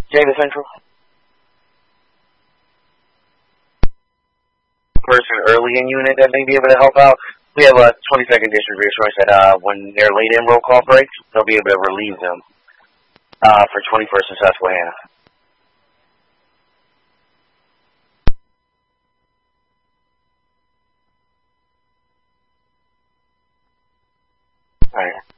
Jada Central. Person early in unit that may be able to help out. We have a 20-second district reassurance that when they're late in roll call breaks, they'll be able to relieve them for 21st and Susquehanna. All right.